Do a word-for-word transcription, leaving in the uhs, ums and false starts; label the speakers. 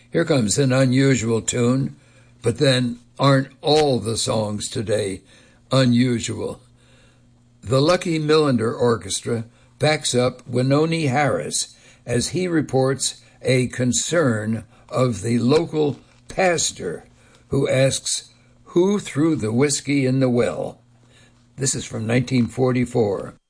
Speaker 1: Here comes an unusual tune, but then aren't all the songs today unusual? The Lucky Millinder Orchestra backs up Wynonie Harris as he reports a concern of the local pastor who asks, "Who threw the whiskey in the well?" This is from nineteen forty-four.